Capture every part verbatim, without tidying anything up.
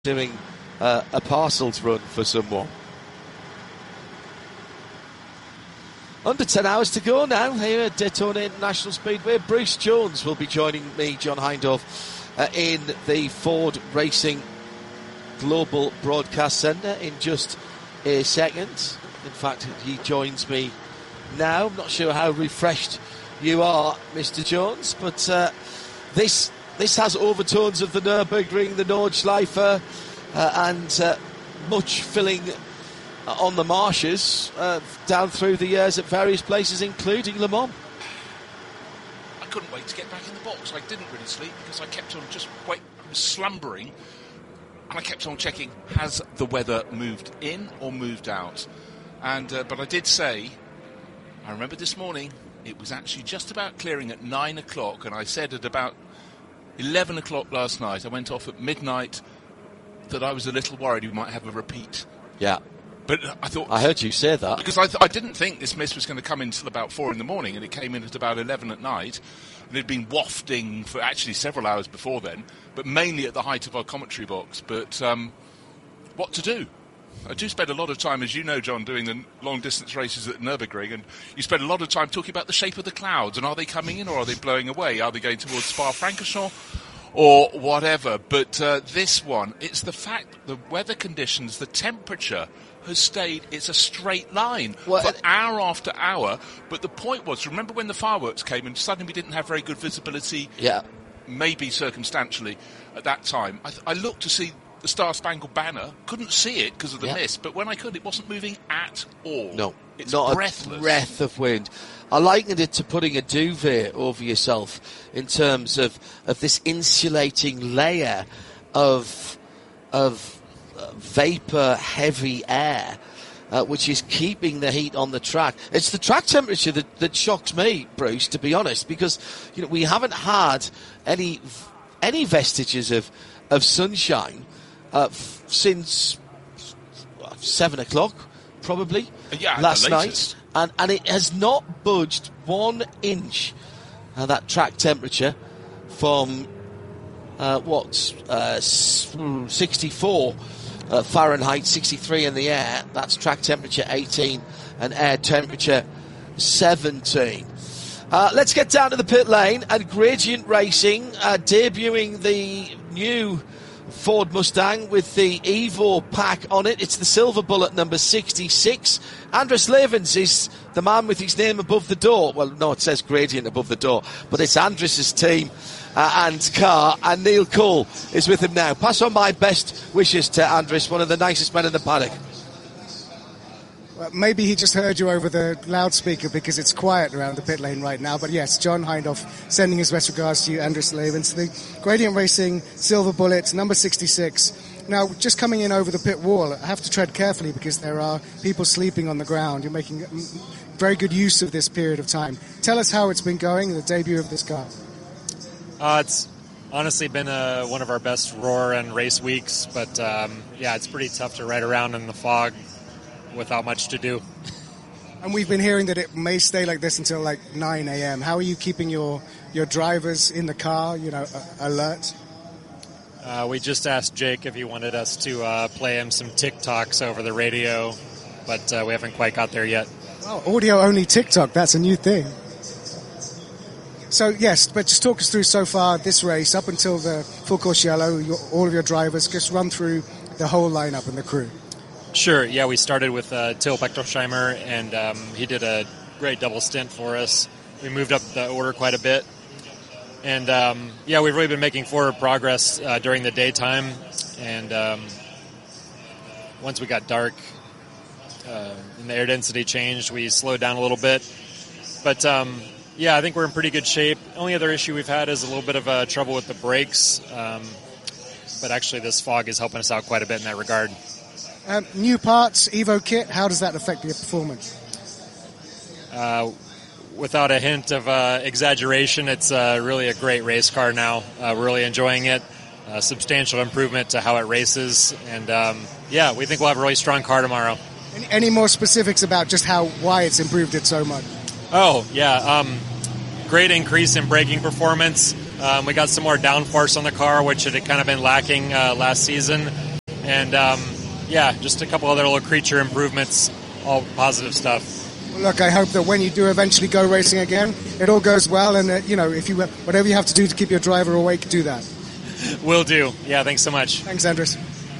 doing uh, a parcels run for someone. Under ten hours to go now here at Daytona International Speedway. Bruce Jones will be joining me, John Hindhaugh, uh, in the Ford Racing Global Broadcast Centre in just a second. In fact, he joins me now. I'm not sure how refreshed you are, Mister Jones, but uh, this this has overtones of the Nürburgring, the Nordschleife, uh, and uh, much filling on the marshes uh, down through the years at various places, including Le Mans. I couldn't wait to get back in the box. I didn't really sleep because I kept on just wait, slumbering, and I kept on checking, has the weather moved in or moved out? And uh, but I did say, I remember this morning, it was actually just about clearing at nine o'clock, and I said at about eleven o'clock last night, I went off at midnight, that I was a little worried we might have a repeat. Yeah. But I thought... I heard you say that. Because I, th- I didn't think this mist was going to come in until about four in the morning, and it came in at about eleven at night, and it had been wafting for actually several hours before then, but mainly at the height of our commentary box. But um, what to do? I do spend a lot of time, as you know, John, doing the long-distance races at Nürburgring, and you spend a lot of time talking about the shape of the clouds, and are they coming in or are they blowing away? Are they going towards Spa-Francorchamps or whatever? But uh, this one, it's the fact, the weather conditions, the temperature has stayed, it's a straight line well, for hour after hour. But the point was, remember when the fireworks came and suddenly we didn't have very good visibility, yeah, maybe circumstantially at that time. I, th- I looked to see the Star Spangled Banner, couldn't see it because of the yeah. mist, but when I could, it wasn't moving at all. No, it's not breathless. A breath of wind. I likened it to putting a duvet over yourself in terms of, of this insulating layer of of uh, vapor, heavy air, uh, which is keeping the heat on the track. It's the track temperature that, that shocks me, Bruce, to be honest, because you know we haven't had any any vestiges of of sunshine uh, f- since uh, seven o'clock, probably yeah, last night. And, and it has not budged one inch, uh, that track temperature, from, uh, what, uh, sixty-four uh, Fahrenheit, sixty-three in the air. That's track temperature eighteen and air temperature seventeen. Uh, let's get down to the pit lane and Gradient Racing uh, debuting the new Ford Mustang with the Evo pack on it. It's the Silver Bullet number sixty-six. Andris Levens is the man with his name above the door. Well, no, it says Gradient above the door, but it's Andris's team uh, and car, and Neil Cole is with him now. Pass on my best wishes to Andris, one of the nicest men in the paddock. Well, maybe he just heard you over the loudspeaker because it's quiet around the pit lane right now. But yes, John Hindhaugh sending his best regards to you, Andris Levens. The Gradient Racing Silver Bullet, number sixty-six. Now, just coming in over the pit wall, I have to tread carefully because there are people sleeping on the ground. You're making very good use of this period of time. Tell us how it's been going, the debut of this car. Uh, it's honestly been uh, one of our best roar and race weeks. But, um, yeah, it's pretty tough to ride around in the fog without much to do. And we've been hearing that it may stay like this until like nine a.m. How are you keeping your, your drivers in the car, you know, uh, alert? Uh, we just asked Jake if he wanted us to uh, play him some TikToks over the radio, but uh, we haven't quite got there yet. Oh, audio-only TikTok, that's a new thing. So, yes, but just talk us through so far this race, up until the full course yellow, your, all of your drivers, just run through the whole lineup and the crew. Sure, yeah, we started with uh, Till Bechtelsheimer, and um, he did a great double stint for us. We moved up the order quite a bit. And, um, yeah, we've really been making forward progress uh, during the daytime. And um, once we got dark uh, and the air density changed, we slowed down a little bit. But, um, yeah, I think we're in pretty good shape. The only other issue we've had is a little bit of uh, trouble with the brakes. Um, but actually this fog is helping us out quite a bit in that regard. Um, new parts, Evo kit, how does that affect your performance? Uh Without a hint of uh, exaggeration, it's uh, really a great race car now. Uh, we're really enjoying it. A substantial improvement to how it races. And, um, yeah, we think we'll have a really strong car tomorrow. Any, any more specifics about just how why it's improved it so much? Oh, yeah. Um, great increase in braking performance. Um, we got some more downforce on the car, which had kind of been lacking uh, last season. and um, yeah, just a couple other little creature improvements, all positive stuff. Look, I hope that when you do eventually go racing again, it all goes well, and uh, you know, if you whatever you have to do to keep your driver awake, do that. Will do. Yeah, thanks so much. Thanks, Andres.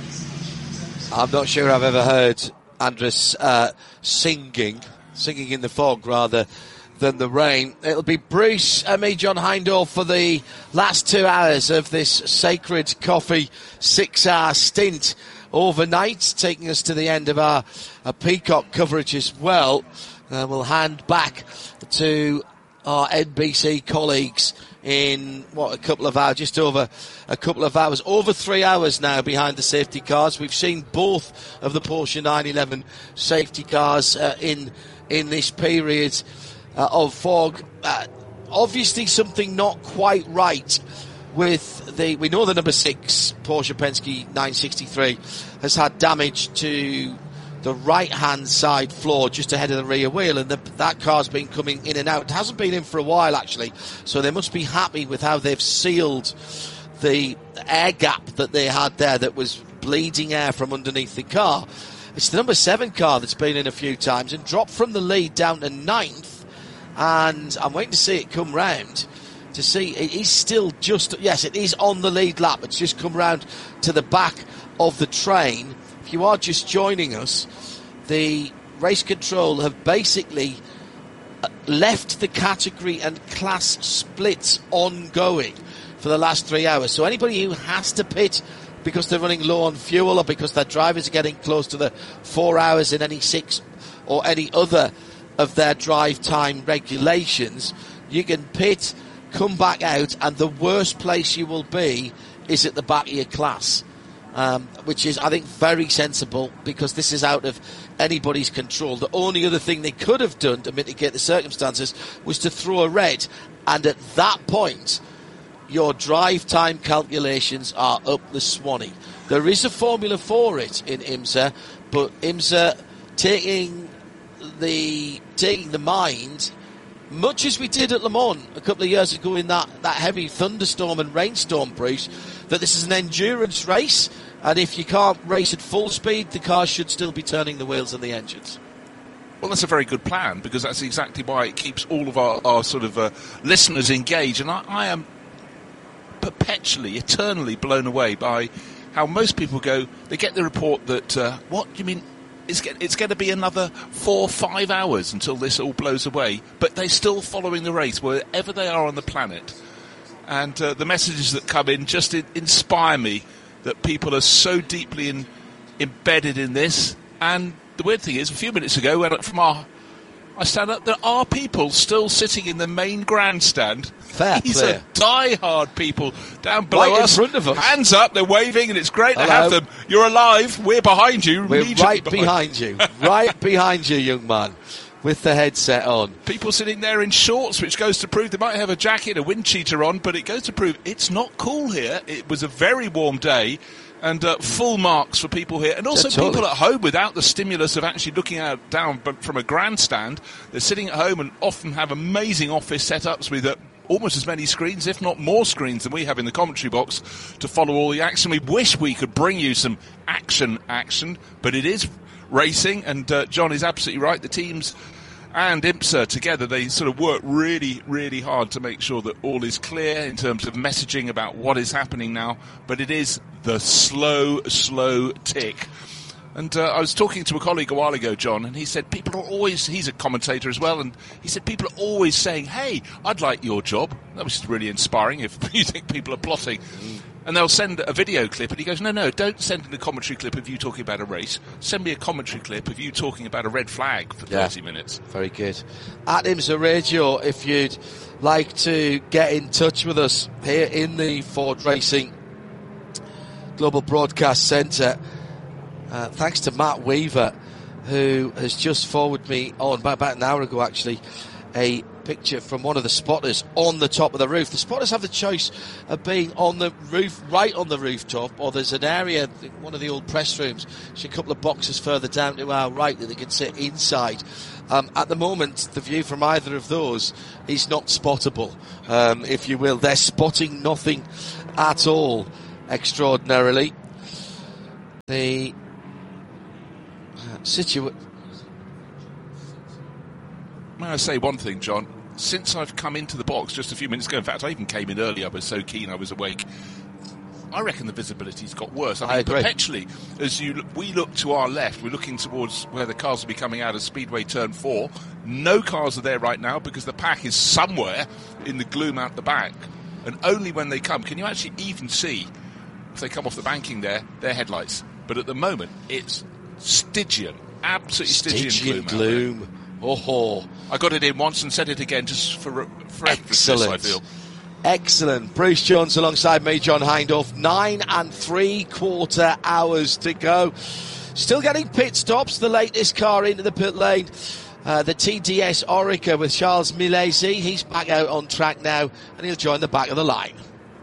I'm not sure I've ever heard Andres uh, singing, singing in the fog rather than the rain. It'll be Bruce and me, John Hindhaugh, for the last two hours of this Sacred Coffee six-hour stint overnight, taking us to the end of our, our Peacock coverage as well. Uh, we'll hand back to our N B C colleagues in, what, a couple of hours, just over a couple of hours, over three hours now behind the safety cars. We've seen both of the Porsche nine eleven safety cars uh, in in this period uh, of fog. Uh, obviously something not quite right with the, we know the number six Porsche Penske nine sixty-three has had damage to the right-hand side floor just ahead of the rear wheel, and the, that car's been coming in and out. It hasn't been in for a while, actually, so they must be happy with how they've sealed the air gap that they had there that was bleeding air from underneath the car. It's the number seven car that's been in a few times and dropped from the lead down to ninth, and I'm waiting to see it come round to see. It is still just, yes, it is on the lead lap. It's just come round to the back of the train. If you are just joining us, the race control have basically left the category and class splits ongoing for the last three hours. So anybody who has to pit because they're running low on fuel or because their drivers are getting close to the four hours in any six or any other of their drive time regulations, you can pit, come back out, and the worst place you will be is at the back of your class. Um, which is, I think, very sensible because this is out of anybody's control. The only other thing they could have done to mitigate the circumstances was to throw a red, and at that point, your drive time calculations are up the Swanee. There is a formula for it in IMSA, but IMSA taking the taking the mind, much as we did at Le Mans a couple of years ago in that, that heavy thunderstorm and rainstorm, Bruce, that this is an endurance race, and if you can't race at full speed, the car should still be turning the wheels and the engines. Well, that's a very good plan, because that's exactly why it keeps all of our, our sort of uh, listeners engaged, and I, I am perpetually, eternally blown away by how most people go, they get the report that, uh, what do you mean, it's, it's going to be another four, five hours until this all blows away, but they're still following the race wherever they are on the planet. And uh, the messages that come in just in, inspire me that people are so deeply in, embedded in this. And the weird thing is, a few minutes ago, when from our, I stand up, there are people still sitting in the main grandstand. Fair These play. are die-hard people down below right us. in front of us. Hands up, they're waving, and it's great Hello. to have them. You're alive. We're behind you. We're immediately right behind you. Right behind you, young man, with the headset on. People sitting there in shorts, which goes to prove they might have a jacket, a wind cheater on, but it goes to prove it's not cool here. It was a very warm day, and uh, full marks for people here. And also Yeah, totally. people at home without the stimulus of actually looking out down but from a grandstand. They're sitting at home and often have amazing office setups with uh, almost as many screens, if not more screens, than we have in the commentary box to follow all the action. We wish we could bring you some action action, but it is racing, and uh, John is absolutely right. The teams and IMSA together, they sort of work really, really hard to make sure that all is clear in terms of messaging about what is happening now, but it is the slow, slow tick. And uh, I was talking to a colleague a while ago, John, and he said people are always, he's a commentator as well, and he said people are always saying, hey, I'd like your job. That was really inspiring if you think people are plotting. Mm. And they'll send a video clip, and he goes, no, no, don't send in a commentary clip of you talking about a race. Send me a commentary clip of you talking about a red flag for Yeah. thirty minutes. Very good. At IMSA Radio, if you'd like to get in touch with us here in the Ford Racing Global Broadcast Centre, uh, thanks to Matt Weaver, who has just forwarded me on, about, about an hour ago actually, a picture from one of the spotters on the top of the roof. The spotters have the choice of being on the roof, right on the rooftop, or there's an area, one of the old press rooms, just a couple of boxes further down to our right that they can sit inside. Um, at the moment, the view from either of those is not spottable, um, if you will. They're spotting nothing at all, extraordinarily. the uh, situation. May I say one thing, John? Since I've come into the box just a few minutes ago, in fact, I even came in early, I was so keen I was awake, I reckon the visibility's got worse. I, I mean, agree. perpetually, as you look, we look to our left, we're looking towards where the cars will be coming out of Speedway Turn four. No cars are there right now because the pack is somewhere in the gloom out the back. And only when they come can you actually even see, if they come off the banking there, their headlights. But at the moment, it's Stygian, absolutely Stygian, Stygian gloom. gloom. Oh, I got it in once and said it again just for, for emphasis, I excellent. feel. Excellent. Bruce Jones alongside me, John Hindhaugh. Nine and three quarter hours to go. Still getting pit stops. The latest car into the pit lane. Uh, the T D S Orica with Charles Milesi. He's back out on track now and he'll join the back of the line.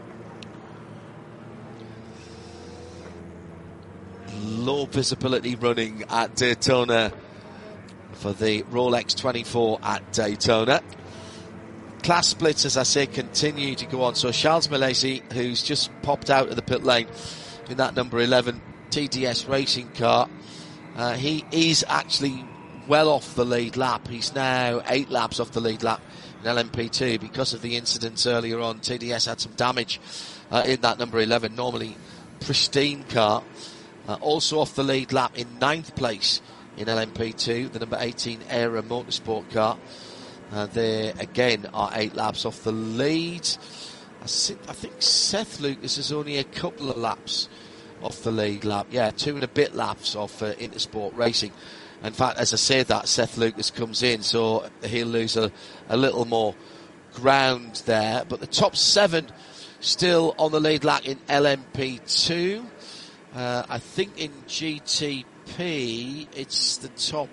Low visibility running at Daytona for the Rolex twenty-four at Daytona. Class splits, as I say, continue to go on. So Charles Milesi, who's just popped out of the pit lane in that number eleven T D S racing car, uh, he is actually well off the lead lap. He's now eight laps off the lead lap in L M P two because of the incidents earlier on. T D S had some damage uh, in that number eleven, normally pristine car. Uh, also off the lead lap in ninth place in L M P two, the number eighteen Era Motorsport car. Uh, they again are eight laps off the lead. I, see, I think Seth Lucas is only a couple of laps off the lead lap. Yeah, two and a bit laps off uh, Intersport Racing. In fact, as I say that, Seth Lucas comes in, so he'll lose a, a little more ground there. But the top seven still on the lead lap in L M P two. Uh, I think in G T P it's the top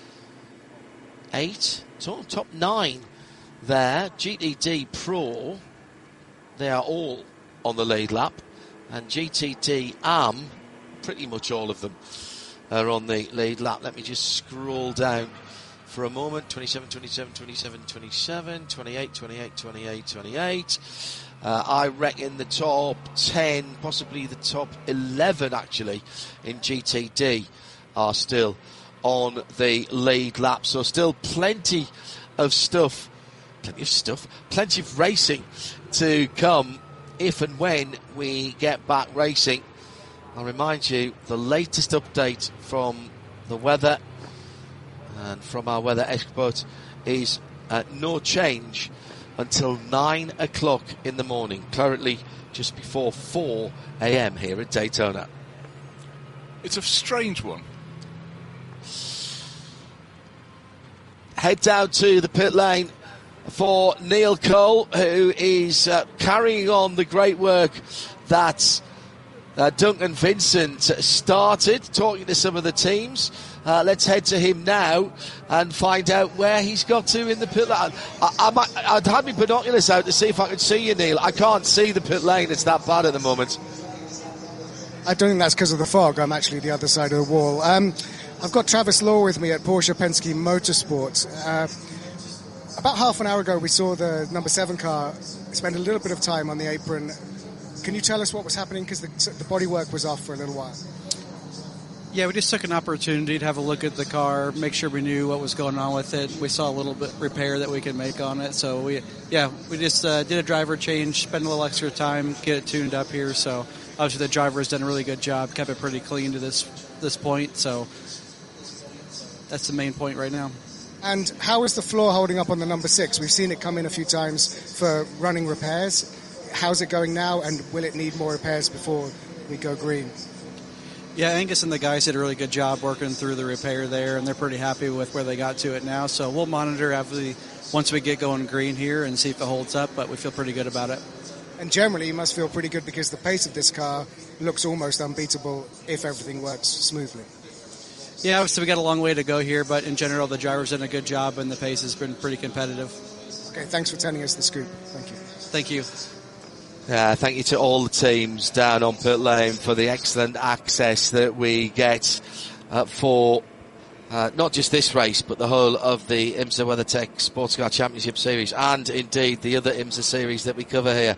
eight, top, top nine there. G T D Pro, they are all on the lead lap. And G T D A M, pretty much all of them are on the lead lap. Let me just scroll down for a moment. twenty-seven, twenty-seven, twenty-seven, twenty-seven, twenty-eight, twenty-eight, twenty-eight, twenty-eight. Uh, I reckon the top ten, possibly the top eleven actually, in G T D are still on the lead lap. So still plenty of stuff, plenty of stuff, plenty of racing to come if and when we get back racing. I'll remind you, the latest update from the weather and from our weather expert is uh, no change until nine o'clock in the morning, currently just before four a.m. here at Daytona. It's a strange one. Head down to the pit lane for Neil Cole, who is uh, carrying on the great work that uh, Duncan Vincent started, talking to some of the teams. Uh, let's head to him now and find out where he's got to in the pit lane. I, I might, I'd had my binoculars out to see if I could see you, Neil. I can't see the pit lane. It's that bad at the moment. I don't think that's because of the fog. I'm actually the other side of the wall. Um, I've got Travis Law with me at Porsche Penske Motorsport. Uh, about half an hour ago, we saw the number seven car spend a little bit of time on the apron. Can you tell us what was happening? Because the, the bodywork was off for a little while. Yeah, we just took an opportunity to have a look at the car, make sure we knew what was going on with it. We saw a little bit repair that we could make on it. So, we, yeah, we just uh, did a driver change, spend a little extra time, get it tuned up here. So, obviously, the driver has done a really good job, kept it pretty clean to this this point. So, that's the main point right now. And how is the floor holding up on the number six? We've seen it come in a few times for running repairs. How's it going now, and will it need more repairs before we go green? Yeah, Angus and the guys did a really good job working through the repair there, and they're pretty happy with where they got to it now. So we'll monitor after the, once we get going green here and see if it holds up, but we feel pretty good about it. And generally, you must feel pretty good because the pace of this car looks almost unbeatable if everything works smoothly. Yeah, obviously we got a long way to go here, but in general, the driver's done a good job, and the pace has been pretty competitive. Okay, thanks for telling us the scoop. Thank you. Thank you. Uh, thank you to all the teams down on pit lane for the excellent access that we get uh, for uh, not just this race, but the whole of the IMSA WeatherTech Sports Car Championship Series, and indeed the other IMSA series that we cover here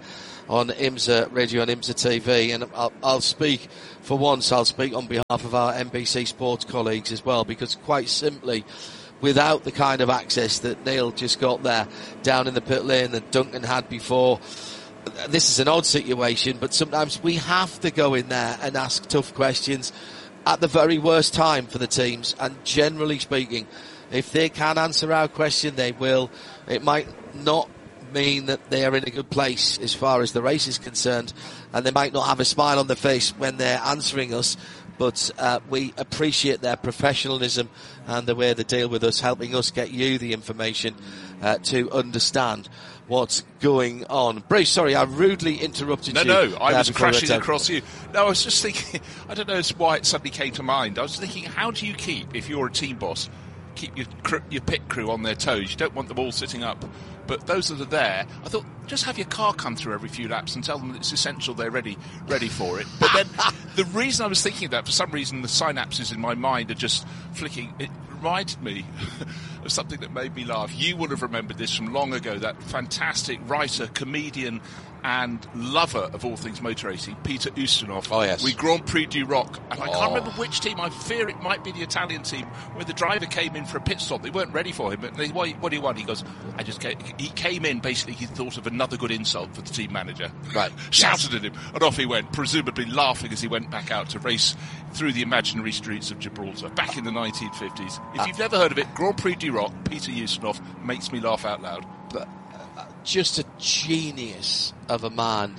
on IMSA Radio and IMSA T V. And I'll, I'll speak, for once, I'll speak on behalf of our N B C Sports colleagues as well, because quite simply, without the kind of access that Neil just got there down in the pit lane that Duncan had before, this is an odd situation, but sometimes we have to go in there and ask tough questions at the very worst time for the teams. And generally speaking, if they can answer our question, they will. It might not mean that they are in a good place as far as the race is concerned, and they might not have a smile on their face when they're answering us, but uh, we appreciate their professionalism and the way they deal with us, helping us get you the information uh, to understand what's going on. Bruce, sorry, I rudely interrupted no, you. No, no, I was we crashing across you. No, I was just thinking, I don't know why it suddenly came to mind. I was thinking, how do you keep, if you're a team boss, keep your cr- your pit crew on their toes? You don't want them all sitting up. But those that are there, I thought, just have your car come through every few laps and tell them that it's essential they're ready ready for it. But then the reason I was thinking of that, for some reason the synapses in my mind are just flicking. It reminded me of something that made me laugh. You would have remembered this from long ago, that fantastic writer, comedian and lover of all things motor racing, Peter Ustinov. Oh, yes. We Grand Prix du Roc. And I oh. can't remember which team. I fear it might be the Italian team, where the driver came in for a pit stop. They weren't ready for him. But they, what, what do you want? He goes, I just came. He came in, basically, he thought of another good insult for the team manager. Right. Shouted yes. at him, and off he went, presumably laughing as he went back out to race through the imaginary streets of Gibraltar, back in the nineteen fifties. If uh, you've never heard of it, Grand Prix du Roc, Peter Ustinov, makes me laugh out loud. But uh, just a genius of a man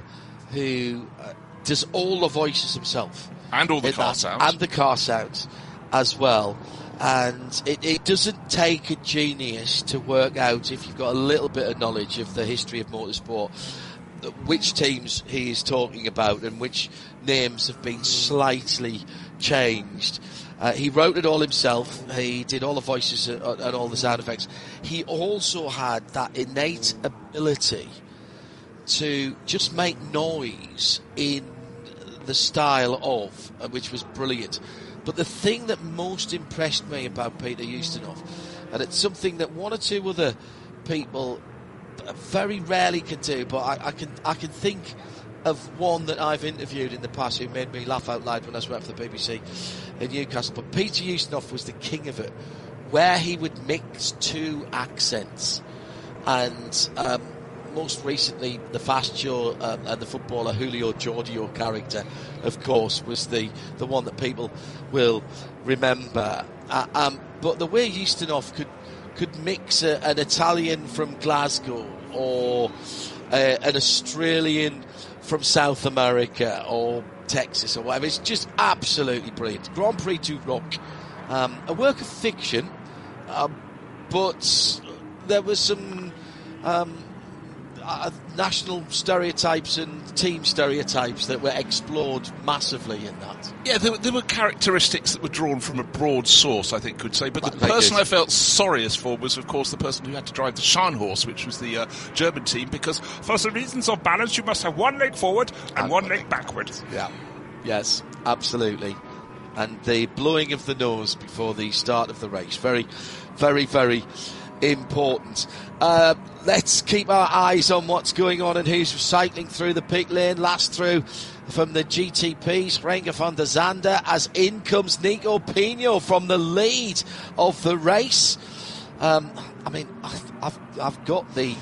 who uh, does all the voices himself. And all the car that, sounds. And the car sounds as well. And it, it doesn't take a genius to work out, if you've got a little bit of knowledge of the history of motorsport, which teams he is talking about and which names have been slightly changed. Uh, he wrote it all himself. He did all the voices and, and all the sound effects. He also had that innate ability to just make noise in the style of, uh, which was brilliant. But the thing that most impressed me about Peter Ustinov, and it's something that one or two other people very rarely can do, but I, I can I can think of one that I've interviewed in the past who made me laugh out loud when I was working for the B B C in Newcastle. But Peter Ustinov was the king of it, where he would mix two accents. And um, most recently, the Fast Show um, and the footballer Julio Giorgio character, of course, was the, the one that people will remember. Uh, um, but the way Ustinov could could mix a, an Italian from Glasgow or uh, an Australian from South America or Texas or whatever, it's just absolutely brilliant. Grand Prix du Roc, um, a work of fiction, uh, but there was some um, uh, national stereotypes and team stereotypes that were explored massively in that. Yeah, there, there were characteristics that were drawn from a broad source, I think, could say. But the Like person this. I felt sorriest for was, of course, the person who had to drive the Scharnhorst, which was the uh, German team, because for the reasons of balance, you must have one leg forward and, and one leg backward. Yeah, yes, absolutely. And the blowing of the nose before the start of the race, very, very, very important. Uh, let's keep our eyes on what's going on and who's cycling through the pit lane. Last through from the G T Ps, Renger van der Zande, as in comes Nico Pino from the lead of the race. Um, I mean, I've, I've, I've got the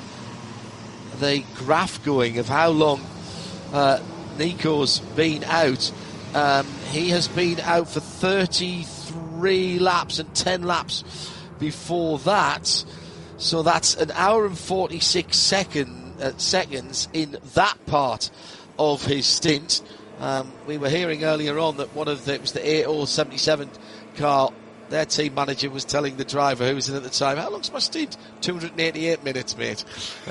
the graph going of how long uh, Nico's been out. Um, he has been out for thirty-three laps and ten laps before that. So that's an hour and forty-six second, uh, seconds in that part of his stint. Um, we were hearing earlier on that one of the, it was the A O seventy-seven car, their team manager was telling the driver who was in at the time, how long's my stint? two hundred eighty-eight minutes, mate.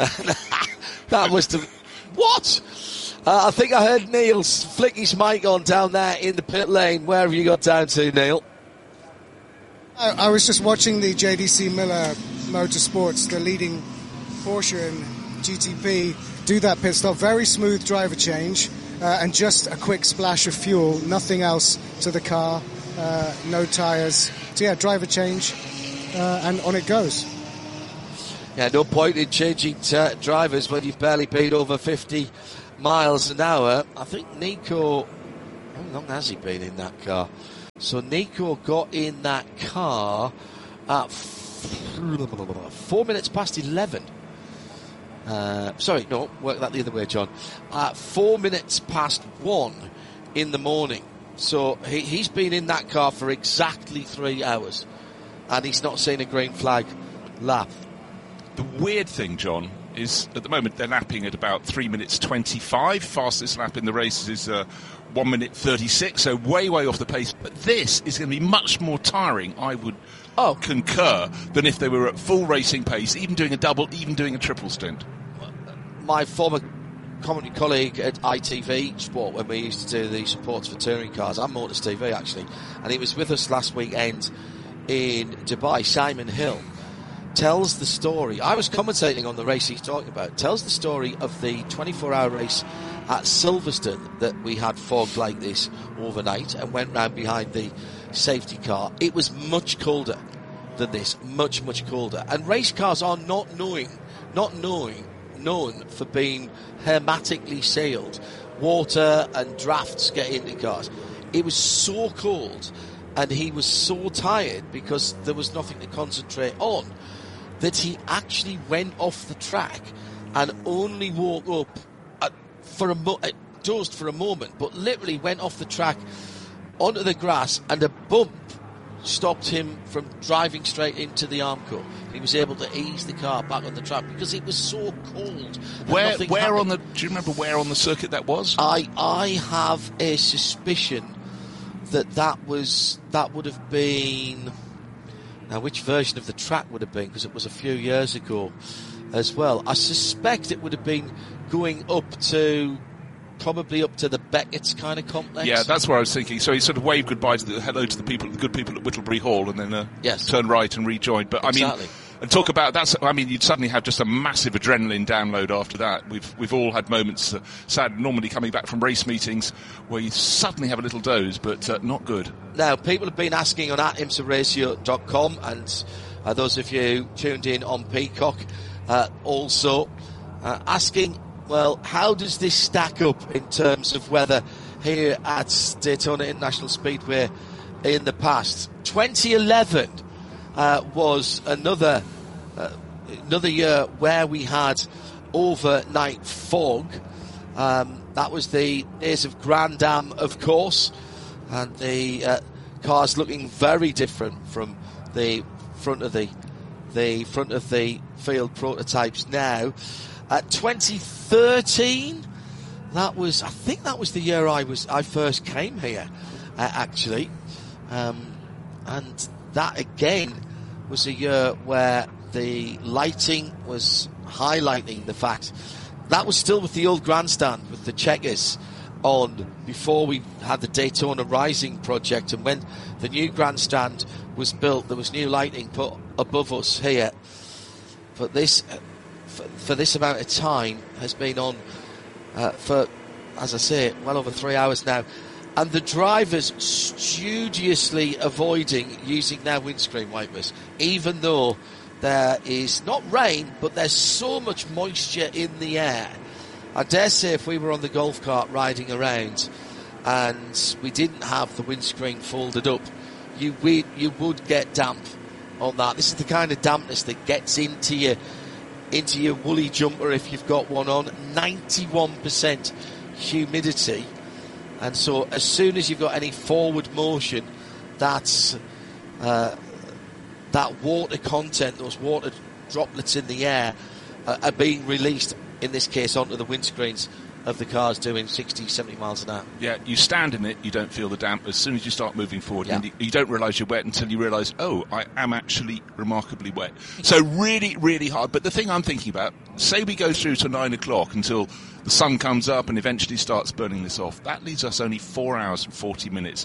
That was the... What? Uh, I think I heard Neil flick his mic on down there in the pit lane. Where have you got down to, Neil? I, I was just watching the J D C Miller Motorsports, the leading Porsche and G T P, do that pit stop. Very smooth driver change uh, and just a quick splash of fuel. Nothing else to the car. Uh, no tyres. So yeah, driver change uh, and on it goes. Yeah, no point in changing t- drivers when you've barely paid over fifty miles an hour. I think Nico, how long has he been in that car? So Nico got in that car at four minutes past eleven. Uh, sorry, no, work that the other way, John. At four minutes past one in the morning. So he, he's been in that car for exactly three hours, and he's not seen a green flag lap. The weird thing, John, is at the moment they're lapping at about three minutes twenty-five. Fastest lap in the race is uh, one minute thirty-six, so way, way off the pace. But this is going to be much more tiring, I would oh. concur, than if they were at full racing pace, even doing a double, even doing a triple stint. My former commentary colleague at I T V Sport, when we used to do the supports for touring cars and Motors T V actually, and he was with us last weekend in Dubai, Simon Hill, tells the story. I was commentating on the race he's talking about. Tells the story of the twenty-four hour race at Silverstone that we had fog like this overnight and went round behind the safety car. It was much colder than this, much, much colder. And race cars are not knowing, not knowing, known for being hermetically sealed. Water and drafts get into cars. It was so cold and he was so tired because there was nothing to concentrate on that he actually went off the track and only woke up at, for a mo- dozed for a moment, but literally went off the track onto the grass, and a bump stopped him from driving straight into the Armco. He was able to ease the car back on the track because it was so cold. Where, where on the? Do you remember where on the circuit that was? I, I have a suspicion that that was that would have been. Now, which version of the track would have been? Because it was a few years ago, as well. I suspect it would have been going up to. Probably up to the Beckett's kind of complex. Yeah, that's what I was thinking. So he sort of waved goodbye to the hello to the people, the good people at Whittlebury Hall, and then uh, yes. turned right and rejoined. But exactly. I mean, and talk about that's. I mean, you'd suddenly have just a massive adrenaline download after that. We've we've all had moments, uh, sad, normally coming back from race meetings, where you suddenly have a little doze, but uh, not good. Now, people have been asking on at imsa ratio dot com, and uh, those of you tuned in on Peacock, uh, also uh, asking. Well, how does this stack up in terms of weather here at Daytona International Speedway in the past? twenty eleven uh, was another uh, another year where we had overnight fog. Um, that was the days of Grand Am, of course, and the uh, cars looking very different from the front of the the front of the field prototypes now. Uh, twenty thirteen, that was, I think that was the year I was, I first came here, uh, actually, um, and that again was a year where the lighting was highlighting the fact that was still with the old grandstand with the checkers on before we had the Daytona Rising project, and when the new grandstand was built, there was new lighting put above us here. But this. For, for this amount of time has been on uh, for, as I say, well over three hours now, and the drivers studiously avoiding using their windscreen wipers, even though there is not rain, but there's so much moisture in the air. I dare say if we were on the golf cart riding around and we didn't have the windscreen folded up, you we, you would get damp on that. This is the kind of dampness that gets into your into your woolly jumper if you've got one on. ninety-one percent humidity, and so as soon as you've got any forward motion, that's uh, that water content, those water droplets in the air uh, are being released, in this case onto the windscreens of the cars doing sixty, seventy miles an hour. Yeah, you stand in it, you don't feel the damp. As soon as you start moving forward, yeah. and you, you don't realise you're wet until you realise, oh, I am actually remarkably wet. So really, really hard. But the thing I'm thinking about, say we go through to nine o'clock until the sun comes up and eventually starts burning this off. That leaves us only four hours and forty minutes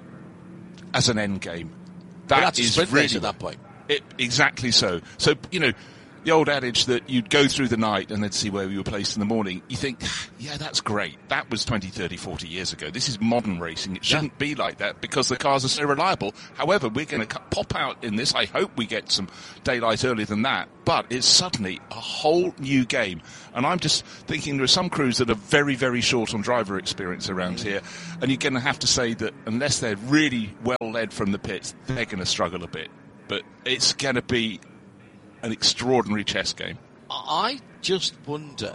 as an end game. That well, that's is a sprint really race at that point. It, exactly so. So, you know, the old adage that you'd go through the night and then see where you were placed in the morning, you think, yeah, that's great. That was twenty, thirty, forty years ago. This is modern racing. It shouldn't yeah. be like that because the cars are so reliable. However, we're going to pop out in this. I hope we get some daylight earlier than that. But it's suddenly a whole new game. And I'm just thinking there are some crews that are very, very short on driver experience around here. And you're going to have to say that unless they're really well led from the pits, they're going to struggle a bit. But it's going to be an extraordinary chess game. I just wonder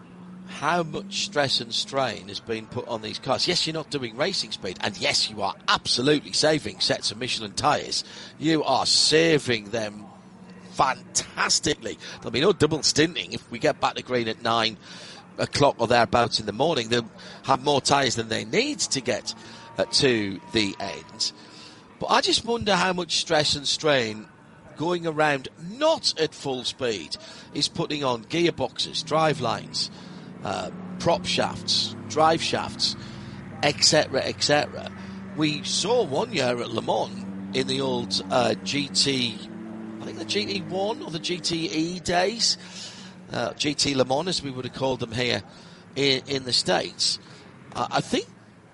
how much stress and strain has been put on these cars. Yes, you're not doing racing speed, and yes, you are absolutely saving sets of Michelin tyres. You are saving them fantastically. There'll be no double stinting. If we get back to green at nine o'clock or thereabouts in the morning, they'll have more tyres than they need to get uh, to the end. But I just wonder how much stress and strain going around not at full speed is putting on gearboxes, drive lines, uh, prop shafts, drive shafts, et cetera, et cetera. We saw one year at Le Mans in the old uh, G T, I think the G T one or the G T E days, uh, G T Le Mans as we would have called them here in, in the States. Uh, I think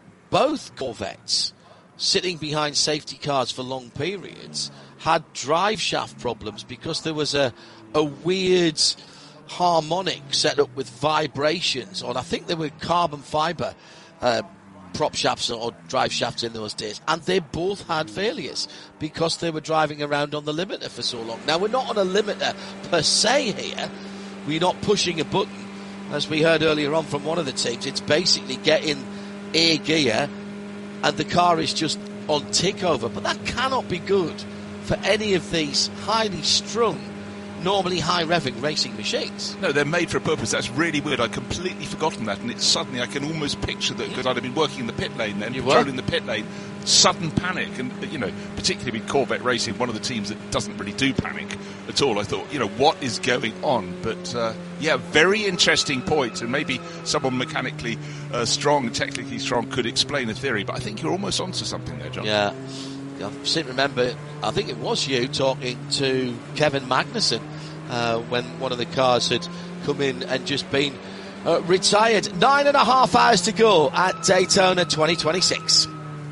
both Corvettes sitting behind safety cars for long periods had drive shaft problems because there was a a weird harmonic set up with vibrations on, I think they were carbon fibre uh, prop shafts or drive shafts in those days, and they both had failures because they were driving around on the limiter for so long. Now, we're not on a limiter per se here. We're not pushing a button, as we heard earlier on from one of the teams. It's basically getting a gear and the car is just on tick over, but that cannot be good for any of these highly strung, normally high revving racing machines. No, they're made for a purpose. That's really weird. I'd completely forgotten that, and it's suddenly I can almost picture that because I'd have been working in the pit lane then, patrolling the pit lane, sudden panic, and you know, particularly with Corvette Racing, one of the teams that doesn't really do panic at all. I thought, you know, what is going on? But uh, yeah, very interesting point, and maybe someone mechanically uh, strong, technically strong, could explain a theory. But I think you're almost onto something there, John. Yeah. I seem to remember, I think it was you talking to Kevin Magnussen uh, when one of the cars had come in and just been uh, retired. Nine and a half hours to go at Daytona twenty twenty-six.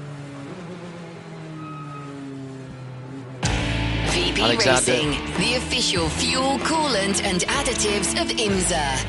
V P Alexander. Racing, the official fuel, coolant and additives of IMSA.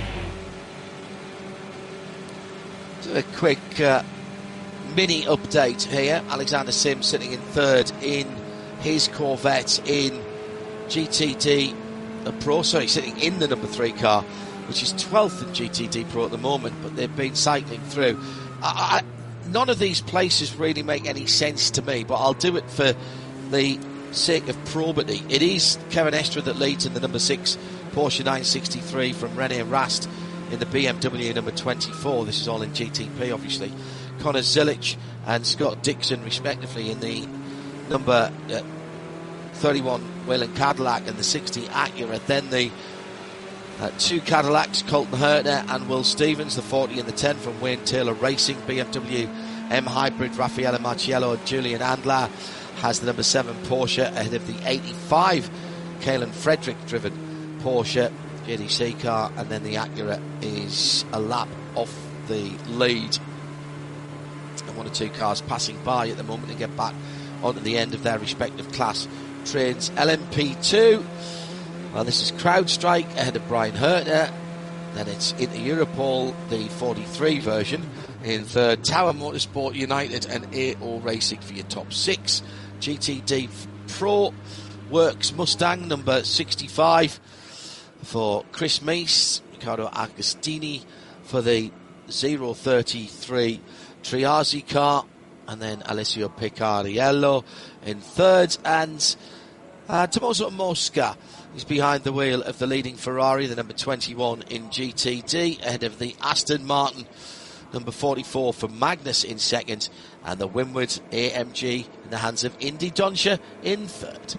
A quick uh, mini update here. Alexander Sims sitting in third in his Corvette in G T D Pro, sorry, sitting in the number three car, which is twelfth in G T D Pro at the moment, but they've been cycling through. I, I, none of these places really make any sense to me, but I'll do it for the sake of probity. It is Kevin Estre that leads in the number six Porsche nine sixty-three from René Rast in the B M W number twenty-four. This is all in G T P, obviously. Connor Zilic and Scott Dixon, respectively, in the number uh, thirty-one Whelen Cadillac and the sixty Acura. Then the uh, two Cadillacs, Colton Herter and Will Stevens, the forty and the ten from Wayne Taylor Racing. B M W M Hybrid, Raffaele Marciello and Julian Andlar has the number seven Porsche ahead of the eighty-five Kalen Frederick driven Porsche J D C car, and then the Acura is a lap off the lead. And one or two cars passing by at the moment to get back onto the end of their respective class trains. L M P two, well, this is CrowdStrike ahead of Brian Herter. Then it's Inter Europol, the forty-three version, in third. Tower Motorsport United and A O Racing for your top six. G T D Pro Works Mustang number sixty-five for Chris Meese. Riccardo Agostini for the zero thirty-three Triazzi car, and then Alessio Picariello in third, and uh, Tommaso Mosca is behind the wheel of the leading Ferrari, the number twenty-one in G T D, ahead of the Aston Martin number forty-four for Magnus in second, and the Winward A M G in the hands of Indy Donscher in third.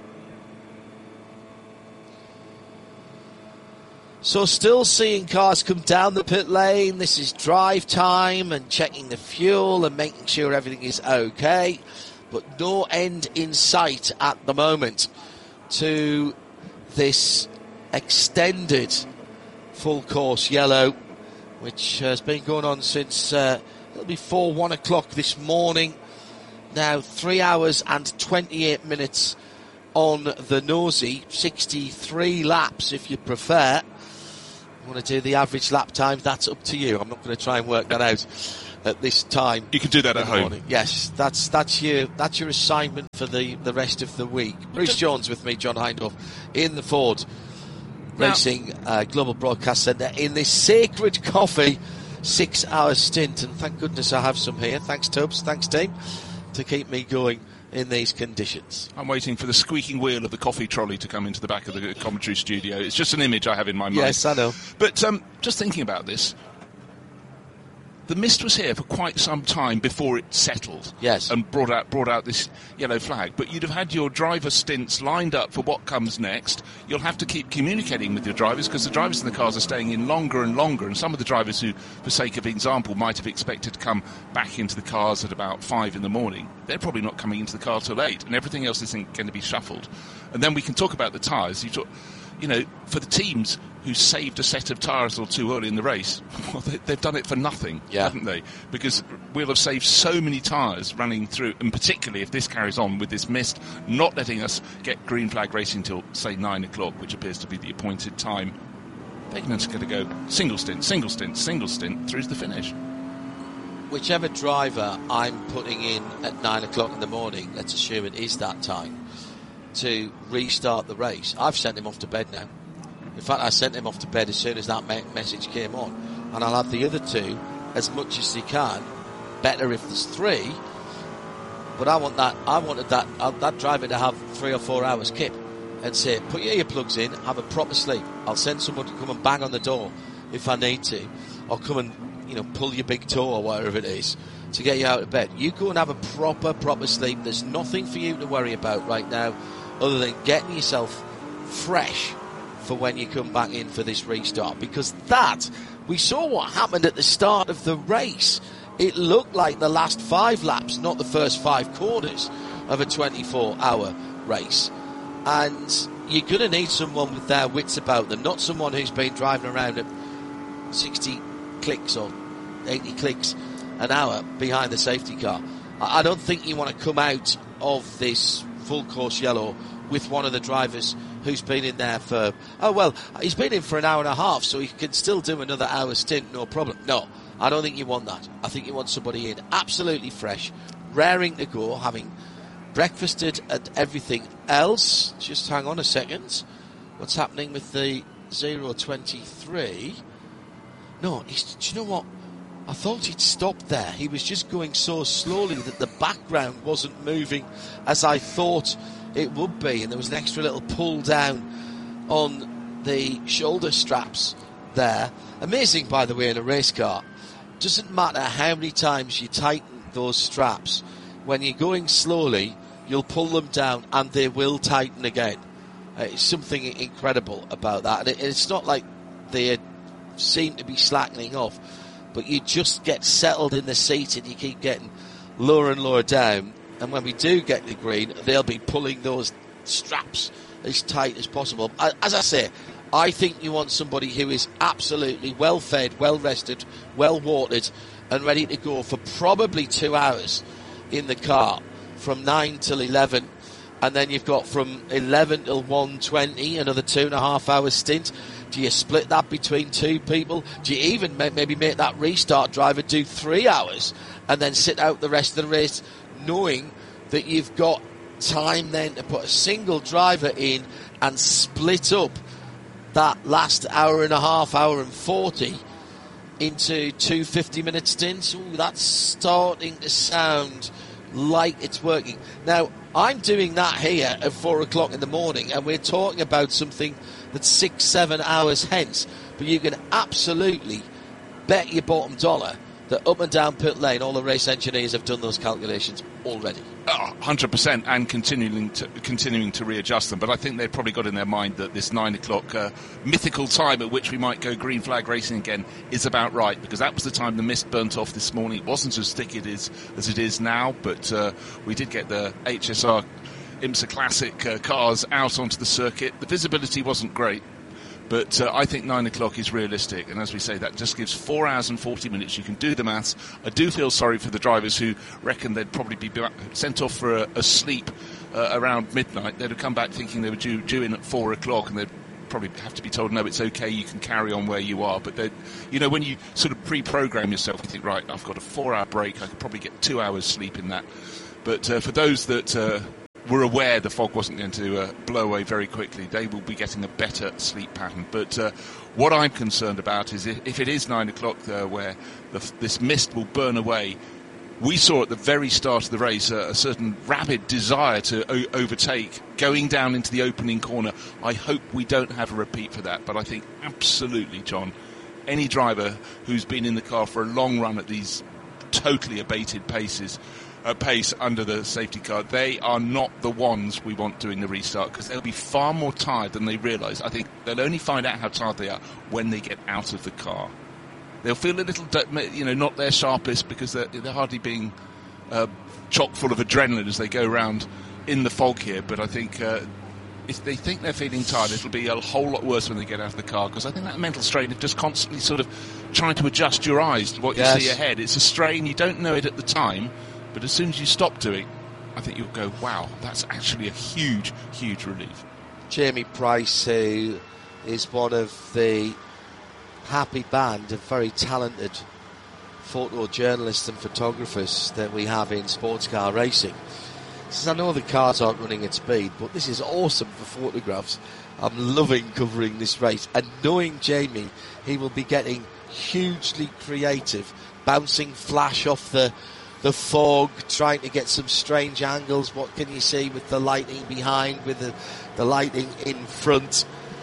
So still seeing cars come down the pit lane. This is drive time and checking the fuel and making sure everything is okay, but no end in sight at the moment to this extended full course yellow, which has been going on since uh, it'll be before one o'clock this morning. Now three hours and twenty-eight minutes on the nosy, sixty-three laps if you prefer. You want to do the average lap times, that's up to you. I'm not going to try and work that out at this time. You can do that at home. Morning. Yes, that's that's your that's your assignment for the, the rest of the week. Bruce Jones with me, John Hindhaugh, in the Ford now, Racing uh, Global Broadcast Centre in this Sacred Coffee six-hour stint. And thank goodness I have some here. Thanks, Tubbs. Thanks, team, to keep me going in these conditions. I'm waiting for the squeaking wheel of the coffee trolley to come into the back of the commentary studio. It's just an image I have in my mind. Yes, I know. But um, just thinking about this, the mist was here for quite some time before it settled. Yes. And brought out brought out this yellow flag. But you'd have had your driver stints lined up for what comes next. You'll have to keep communicating with your drivers because the drivers in the cars are staying in longer and longer. And some of the drivers who, for sake of example, might have expected to come back into the cars at about five in the morning, they're probably not coming into the car till eight. And everything else isn't going to be shuffled. And then we can talk about the tyres. You talk, you know, for the teams who saved a set of tyres or two early in the race, well, they, they've done it for nothing, yeah. haven't they? Because we'll have saved so many tyres running through, and particularly if this carries on with this mist not letting us get green flag racing till, say, nine o'clock, which appears to be the appointed time. Begnan's going to go single stint, single stint, single stint through to the finish. Whichever driver I'm putting in at nine o'clock in the morning, let's assume it is that time, to restart the race, I've sent him off to bed now. In fact, I sent him off to bed as soon as that me- message came on. And I'll have the other two as much as they can. Better if there's three. But I want that. I wanted that uh, that driver to have three or four hours kip and say, put your earplugs in, have a proper sleep. I'll send someone to come and bang on the door if I need to, or come and, you know, pull your big toe or whatever it is to get you out of bed. You go and have a proper, proper sleep. There's nothing for you to worry about right now other than getting yourself fresh for when you come back in for this restart, because that, we saw what happened at the start of the race. It looked like the last five laps, not the first five quarters of a twenty-four hour race. And you're going to need someone with their wits about them, not someone who's been driving around at sixty clicks or eighty clicks an hour behind the safety car. I don't think you want to come out of this full course yellow with one of the drivers who's been in there for, oh, well, he's been in for an hour and a half, so he can still do another hour stint, no problem. No, I don't think you want that. I think you want somebody in absolutely fresh, raring to go, having breakfasted and everything else. Just hang on a second. What's happening with the zero twenty-three? No, he's, do you know what? I thought he'd stopped there. He was just going so slowly that the background wasn't moving as I thought it would be, and there was an extra little pull down on the shoulder straps there. Amazing, by the way, in a race car. Doesn't matter how many times you tighten those straps, when you're going slowly, you'll pull them down and they will tighten again. Uh, it's something incredible about that. And it, it's not like they seem to be slackening off, but you just get settled in the seat and you keep getting lower and lower down. And when we do get the green, they'll be pulling those straps as tight as possible. As I say, I think you want somebody who is absolutely well fed, well rested, well watered, and ready to go for probably two hours in the car from nine till eleven. And then you've got from eleven till one twenty, another two and a half hour stint. Do you split that between two people? Do you even maybe make that restart driver do three hours and then sit out the rest of the race, knowing that you've got time then to put a single driver in and split up that last hour and a half, hour and forty into two fifty-minute stints? Ooh, that's starting to sound like it's working. Now, I'm doing that here at four o'clock in the morning, and we're talking about something that's six, seven hours hence. But you can absolutely bet your bottom dollar that up and down pit lane, all the race engineers have done those calculations already. Oh, one hundred percent, and continuing to, continuing to readjust them. But I think they've probably got in their mind that this nine o'clock uh, mythical time at which we might go green flag racing again is about right, because that was the time the mist burnt off this morning. It wasn't as thick it is, as it is now, but uh, we did get the H S R IMSA Classic uh, cars out onto the circuit. The visibility wasn't great, But uh, I think nine o'clock is realistic, and as we say, that just gives four hours and forty minutes. You can do the maths. I do feel sorry for the drivers who reckon they'd probably be sent off for a, a sleep uh, around midnight. They'd have come back thinking they were due, due in at four o'clock, and they'd probably have to be told, no, it's okay, you can carry on where you are. But, you know, when you sort of pre-program yourself, you think, right, I've got a four-hour break, I could probably get two hours sleep in that. But uh, for those that uh, were aware the fog wasn't going to uh, blow away very quickly, they will be getting a better sleep pattern. But uh, what I'm concerned about is if, if it is nine o'clock uh, where the, this mist will burn away, we saw at the very start of the race a, a certain rabid desire to o- overtake, going down into the opening corner. I hope we don't have a repeat for that, but I think absolutely, John, any driver who's been in the car for a long run at these totally abated paces, uh, pace under the safety car, they are not the ones we want doing the restart, because they'll be far more tired than they realise. I think they'll only find out how tired they are when they get out of the car. They'll feel a little, you know, not their sharpest because they're, they're hardly being uh, chock full of adrenaline as they go around in the fog here. But I think uh, if they think they're feeling tired, it'll be a whole lot worse when they get out of the car, because I think that mental strain of just constantly sort of trying to adjust your eyes to what you yes. see ahead. It's a strain. You don't know it at the time, but as soon as you stop doing, I think you'll go, wow, that's actually a huge, huge relief. Jamie Price, who is one of the happy band of very talented photojournalists and photographers that we have in sports car racing. He says, I know the cars aren't running at speed, but this is awesome for photographs. I'm loving covering this race. And knowing Jamie, he will be getting hugely creative, bouncing flash off the the fog, trying to get some strange angles. What can you see with the lighting behind, with the, the lighting in front?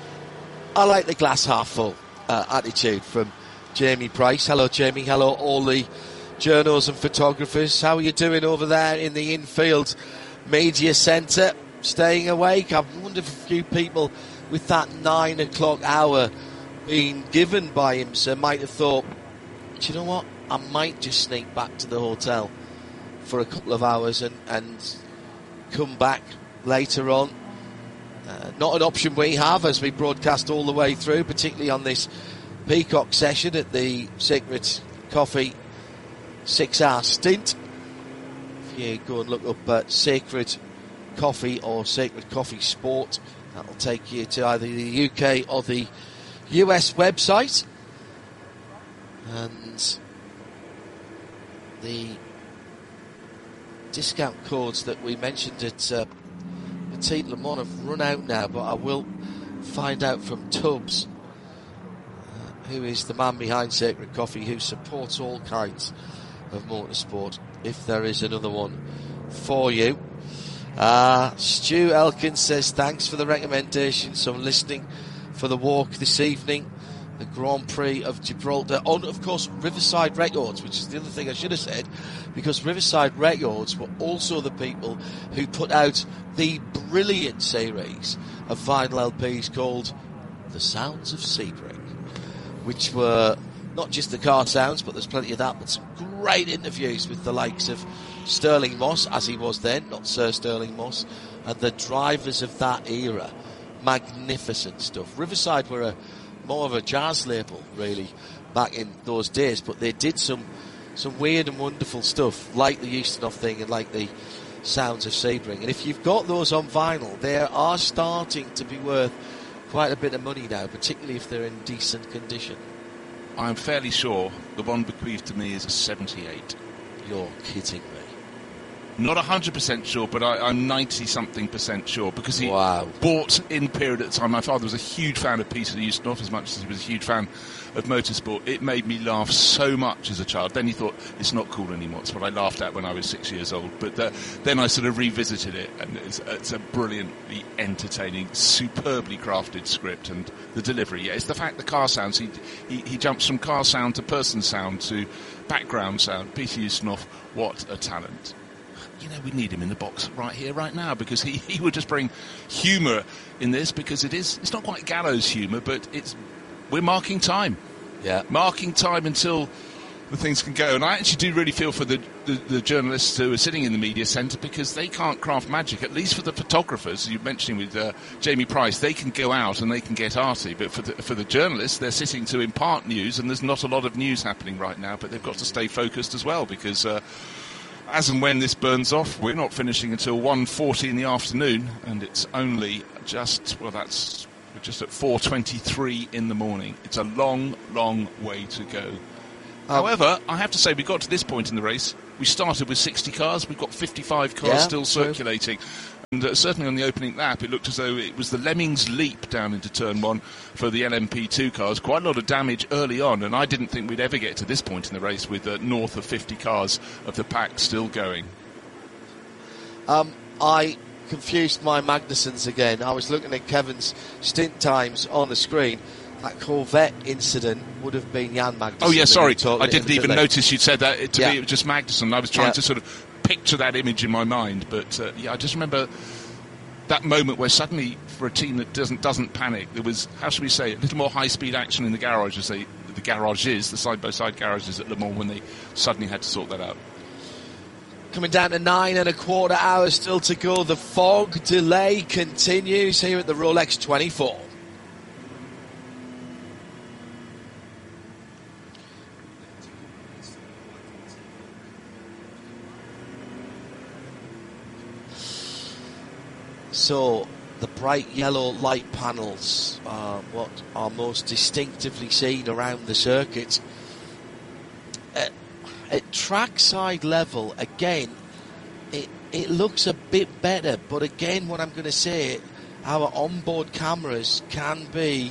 I like the glass half full Uh, attitude from Jamie Price. Hello, Jamie. Hello, all the journos and photographers. How are you doing over there in the infield media centre? Staying awake? I wonder if a few people with that nine o'clock hour being given by him, sir, might have thought, do you know what? I might just sneak back to the hotel for a couple of hours and, and come back later on. Uh, not an option we have as we broadcast all the way through, particularly on this Peacock session at the Sacred Coffee six-hour stint. If you go and look up uh, Sacred Coffee or Sacred Coffee Sport, that'll take you to either the U K or the U S website. And the discount codes that we mentioned at uh, Petit Le Mans have run out now, but I will find out from Tubbs, uh, who is the man behind Sacred Coffee, who supports all kinds of motorsport, if there is another one for you. Uh, Stu Elkins says, thanks for the recommendation. So I'm listening for the walk this evening, the Grand Prix of Gibraltar, on, of course, Riverside Records, which is the other thing I should have said, because Riverside Records were also the people who put out the brilliant series of vinyl L Ps called The Sounds of Sebring, which were not just the car sounds, but there's plenty of that, but some great interviews with the likes of Sterling Moss, as he was then, not Sir Sterling Moss, and the drivers of that era. Magnificent stuff. Riverside were a more of a jazz label, really, back in those days, but they did some some weird and wonderful stuff, like the Ustinov thing and like the Sounds of Sebring. And if you've got those on vinyl, they are starting to be worth quite a bit of money now, particularly if they're in decent condition. I'm fairly sure the one bequeathed to me is a seventy-eight. You're kidding me. Not one hundred percent sure, but I, I'm ninety-something percent sure, because he wow. bought in period at the time. My father was a huge fan of Peter Ustinov, as much as he was a huge fan of motorsport. It made me laugh so much as a child. Then he thought, it's not cool anymore. It's what I laughed at when I was six years old. But uh, then I sort of revisited it, and it's, it's a brilliantly entertaining, superbly crafted script, and the delivery. Yeah, it's the fact the car sounds. He, he, he jumps from car sound to person sound to background sound. Peter Ustinov, what a talent. You know, we need him in the box right here, right now, because he, he would just bring humour in this, because it is, it's not quite gallows humour, but it's, we're marking time. Yeah. Marking time until the things can go. And I actually do really feel for the, the, the journalists who are sitting in the media centre, because they can't craft magic, at least for the photographers. You mentioned with uh, Jamie Price, they can go out and they can get arty, but for the, for the journalists, they're sitting to impart news, and there's not a lot of news happening right now, but they've got to stay focused as well, because uh, as and when this burns off, we're not finishing until one forty in the afternoon, and it's only just, well, that's we're just at four twenty-three in the morning. It's a long, long way to go. However, I have to say, we got to this point in the race. We started with sixty cars. We've got fifty-five cars yeah, still true. circulating. And uh, certainly on the opening lap, it looked as though it was the Lemmings leap down into turn one for the L M P two cars. Quite a lot of damage early on, and I didn't think we'd ever get to this point in the race with uh, north of fifty cars of the pack still going. Um, I confused my Magnussens again. I was looking at Kevin's stint times on the screen. That Corvette incident would have been Jan Magnussen. Oh, yeah, sorry. I didn't even notice you'd said that. To yeah. me, it was just Magnussen. I was trying yeah. to sort of picture that image in my mind. But, uh, yeah, I just remember that moment where suddenly, for a team that doesn't doesn't panic, there was, how should we say, a little more high-speed action in the garage, as they, the garages, the side-by-side garages at Le Mans, when they suddenly had to sort that out. Coming down to nine and a quarter hours still to go. The fog delay continues here at the Rolex twenty-four. So, the bright yellow light panels are what are most distinctively seen around the circuit. At, at trackside level, again, it, it looks a bit better, but again, what I'm going to say, our onboard cameras can be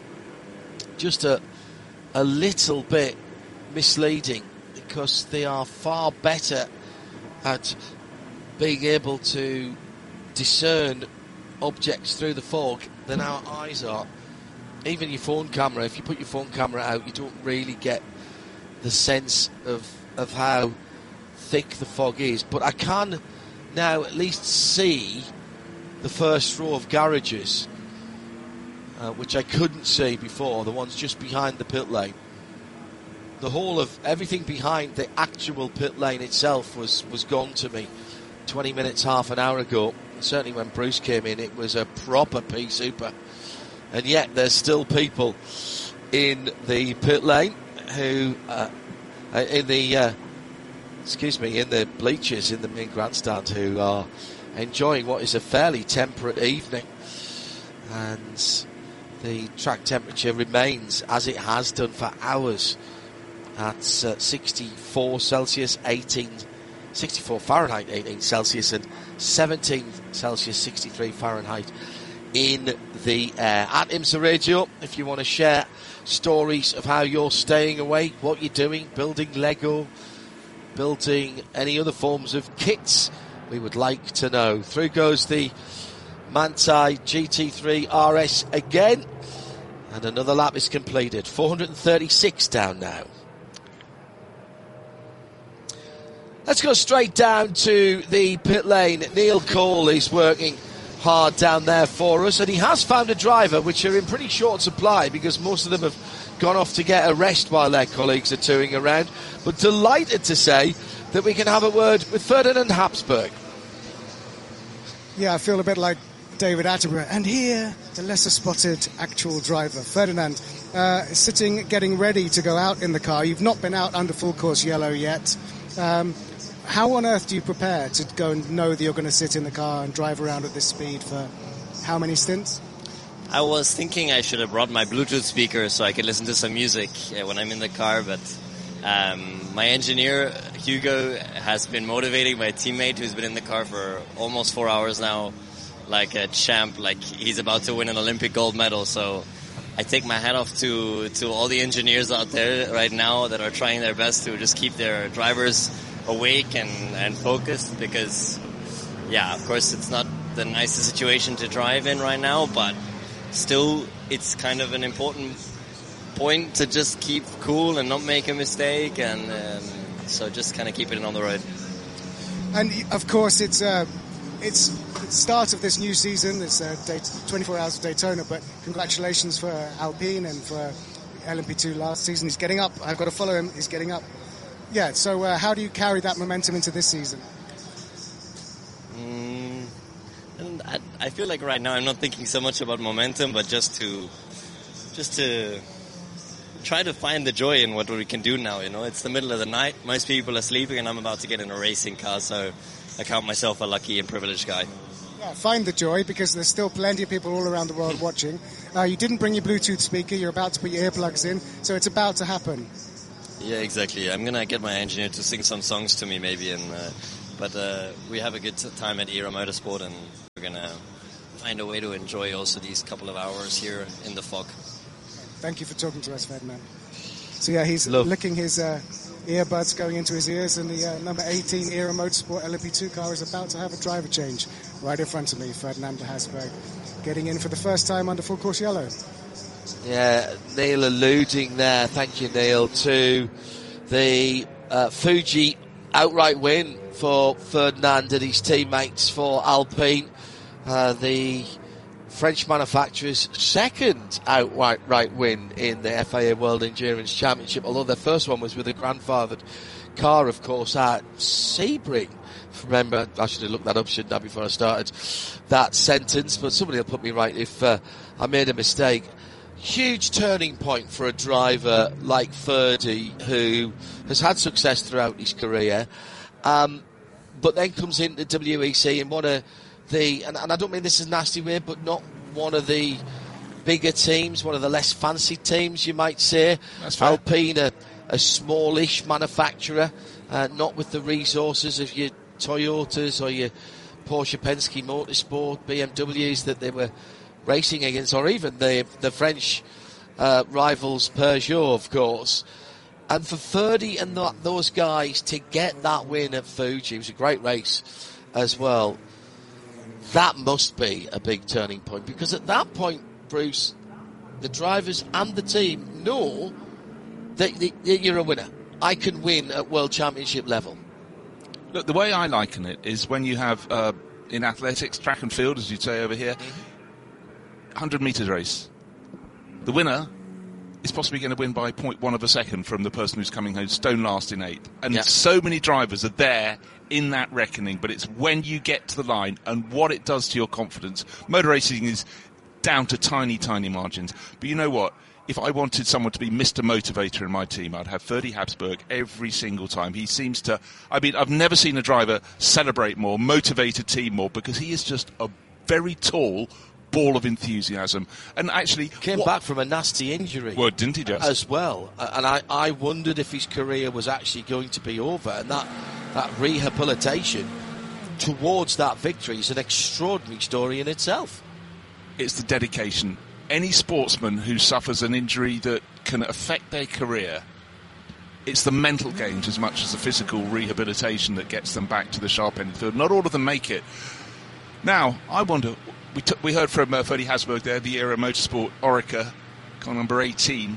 just a, a little bit misleading, because they are far better at being able to discern objects through the fog than our eyes are. Even your phone camera, if you put your phone camera out, you don't really get the sense of of how thick the fog is. But I can now at least see the first row of garages, uh, which I couldn't see before, the ones just behind the pit lane. The whole of everything behind the actual pit lane itself was, was gone to me twenty minutes, half an hour ago. Certainly when Bruce came in, it was a proper P Super. And yet there's still people in the pit lane who, uh, in the, uh, excuse me, in the bleachers in the main grandstand, who are enjoying what is a fairly temperate evening. And the track temperature remains, as it has done for hours, at uh, sixty-four Celsius, eighteen, sixty-four Fahrenheit, eighteen Celsius, and seventeen Celsius, sixty-three Fahrenheit in the air. At IMSA Radio, if you want to share stories of how you're staying awake, what you're doing, building Lego, building any other forms of kits, we would like to know. Through goes the Manthey G T three R S again, and another lap is completed. four hundred thirty-six down now. Let's go straight down to the pit lane. Neil Cole is working hard down there for us, and he has found a driver, which are in pretty short supply because most of them have gone off to get a rest while their colleagues are touring around. But delighted to say that we can have a word with Ferdinand Habsburg. Yeah, I feel a bit like David Attenborough. And here, the lesser spotted actual driver, Ferdinand, uh, is sitting, getting ready to go out in the car. You've not been out under full course yellow yet. Um, how on earth do you prepare to go and know that you're going to sit in the car and drive around at this speed for how many stints? I was thinking I should have brought my Bluetooth speaker so I could listen to some music uh, when I'm in the car, but um, my engineer, Hugo, has been motivating my teammate who's been in the car for almost four hours now, like a champ, like he's about to win an Olympic gold medal. So I take my hat off to, to all the engineers out there right now that are trying their best to just keep their drivers awake and, and focused, because, yeah, of course it's not the nicest situation to drive in right now, but still it's kind of an important point to just keep cool and not make a mistake, and um, so just kind of keep it on the road. And of course it's uh, it's the start of this new season. It's uh, twenty-four hours of Daytona, but congratulations for Alpine and for L M P two last season. He's getting up. I've got to follow him. He's getting up. Yeah, so uh, how do you carry that momentum into this season? Mm, and I, I feel like right now I'm not thinking so much about momentum, but just to just to try to find the joy in what we can do now. You know, it's the middle of the night, most people are sleeping, and I'm about to get in a racing car, so I count myself a lucky and privileged guy. Yeah, find the joy, because there's still plenty of people all around the world watching. Uh, you didn't bring your Bluetooth speaker, you're about to put your earplugs in, so it's about to happen. Yeah, exactly. I'm gonna get my engineer to sing some songs to me, maybe, and uh, but uh, we have a good time at Era Motorsport, and we're gonna find a way to enjoy also these couple of hours here in the fog. Thank you for talking to us, Ferdinand. So yeah, he's Love. licking his uh, earbuds going into his ears, and the uh, number eighteen Era Motorsport L M P two car is about to have a driver change right in front of me. Ferdinand de Haasberg getting in for the first time under full course yellow. Yeah, Neil alluding there, thank you Neil, to the uh, Fuji outright win for Ferdinand and his teammates for Alpine. Uh, the French manufacturer's second outright right win in the F I A World Endurance Championship, although their first one was with a grandfathered car, of course, at Sebring. Remember, I should have looked that up, shouldn't I, before I started that sentence, but somebody will put me right if uh, I made a mistake. Huge turning point for a driver like Ferdy, who has had success throughout his career, um, but then comes into W E C and one of the, and, and I don't mean this is a nasty way, but not one of the bigger teams, one of the less fancy teams, you might say. That's fair. Alpine, a, a smallish manufacturer, uh, not with the resources of your Toyotas or your Porsche Penske Motorsport, B M Ws that they were racing against, or even the the French uh, rivals Peugeot, of course. And for Ferdy and the, those guys to get that win at Fuji, it was a great race as well. That must be a big turning point, because at that point, Bruce, the drivers and the team know that, that you're a winner. I can win at World Championship level. Look, the way I liken it is when you have, uh, in athletics, track and field, as you'd say over here, one hundred metres race. The winner is possibly going to win by zero point one of a second from the person who's coming home stone last in eighth. And yeah. so many drivers are there in that reckoning, but it's when you get to the line and what it does to your confidence. Motor racing is down to tiny, tiny margins. But you know what? If I wanted someone to be Mister Motivator in my team, I'd have Ferdy Habsburg every single time. He seems to... I mean, I've never seen a driver celebrate more, motivate a team more, because he is just a very tall ball of enthusiasm. And actually... Came what, back from a nasty injury. Well, didn't he just? As well. And I, I wondered if his career was actually going to be over. And that, that rehabilitation towards that victory is an extraordinary story in itself. It's the dedication. Any sportsman who suffers an injury that can affect their career, it's the mental gains as much as the physical rehabilitation that gets them back to the sharp end of the field. Not all of them make it. Now, I wonder, we, t- we heard from uh, Ferdy Habsburg there, the Era Motorsport Orica, car number eighteen,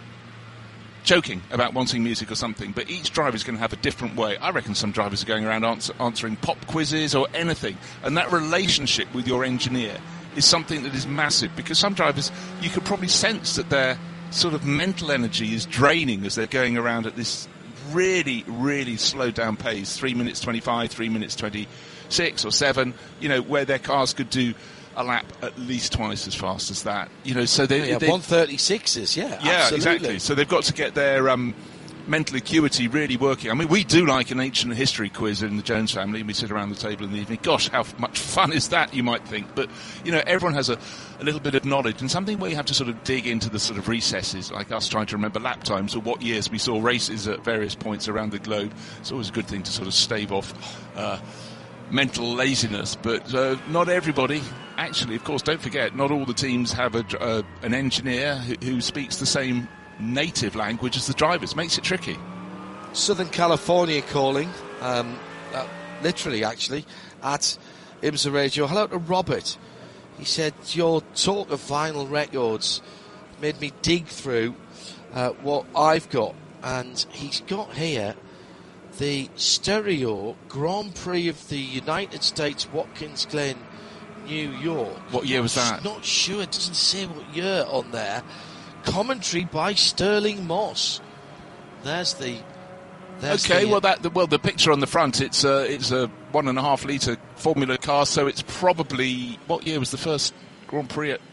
joking about wanting music or something, but each driver is going to have a different way. I reckon some drivers are going around answer, answering pop quizzes or anything, and that relationship with your engineer is something that is massive, because some drivers, you could probably sense that their sort of mental energy is draining as they're going around at this really, really slowed down pace, three minutes twenty-five, three minutes twenty-six or seven, you know, where their cars could do a lap at least twice as fast as that. You know, so they... Yeah, they one thirty-sixes, yeah, Yeah, absolutely. exactly. So they've got to get their... Um, mental acuity really working. I mean, we do like an ancient history quiz in the Jones family, and we sit around the table in the evening. Gosh, how much fun is that, you might think. But, you know, everyone has a, a little bit of knowledge, and something where you have to sort of dig into the sort of recesses, like us trying to remember lap times or what years we saw races at various points around the globe. It's always a good thing to sort of stave off uh, mental laziness. But uh, not everybody... Actually, of course, don't forget, not all the teams have a, uh, an engineer who, who speaks the same native language as the drivers. Makes it tricky. Southern California calling, um, uh, literally actually, at IMSA Radio. Hello to Robert. He said, your talk of vinyl records made me dig through uh, what I've got. And he's got here the stereo Grand Prix of the United States, Watkins Glen, New York. What year was that? Not sure. It doesn't say what year on there. Commentary by Sterling Moss. There's the There's okay, the, well that the, well the picture on the front, it's a it's a one and a half litre Formula car, so it's probably, what year was the first Grand Prix at?